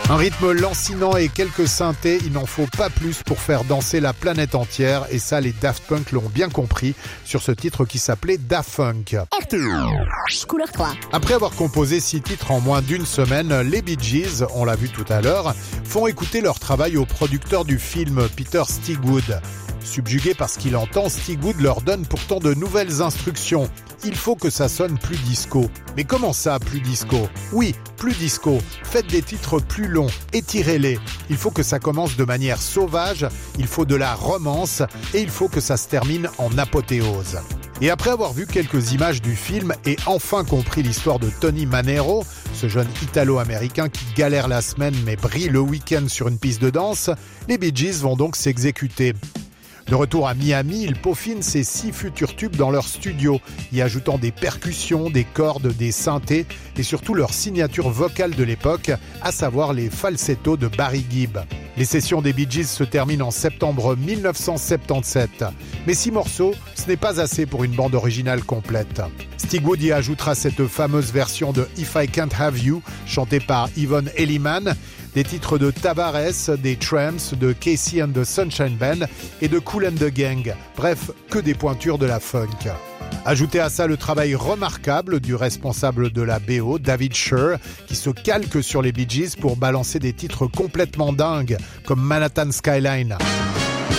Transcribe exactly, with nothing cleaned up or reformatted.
Un rythme lancinant et quelques synthés, il n'en faut pas plus pour faire danser la planète entière. Et ça, les Daft Punk l'ont bien compris sur ce titre qui s'appelait Da Funk. Couleur trois. Après avoir composé six titres en moins d'une semaine, les Bee Gees, on l'a vu tout à l'heure, font écouter leur travail au producteur du film, Peter Stigwood. Subjugué par ce qu'il entend, Stigwood leur donne pourtant de nouvelles instructions. Il faut que ça sonne plus disco. Mais comment ça, plus disco ? Oui, plus disco. Faites des titres plus longs, étirez-les. Il faut que ça commence de manière sauvage, il faut de la romance et il faut que ça se termine en apothéose. Et après avoir vu quelques images du film et enfin compris l'histoire de Tony Manero, ce jeune italo-américain qui galère la semaine mais brille le week-end sur une piste de danse, les Bee Gees vont donc s'exécuter. De retour à Miami, ils peaufinent ces six futurs tubes dans leur studio, y ajoutant des percussions, des cordes, des synthés et surtout leur signature vocale de l'époque, à savoir les falsettos de Barry Gibb. Les sessions des Bee Gees se terminent en septembre dix-neuf cent soixante-dix-sept. Mais six morceaux, ce n'est pas assez pour une bande originale complète. Stigwood y ajoutera cette fameuse version de If I Can't Have You, chantée par Yvonne Elliman, des titres de Tavares, des Tramps, de Casey and the Sunshine Band et de Kool and the Gang. Bref, que des pointures de la funk. Ajoutez à ça le travail remarquable du responsable de la B O, David Sher, qui se calque sur les Bee Gees pour balancer des titres complètement dingues, comme Manhattan Skyline.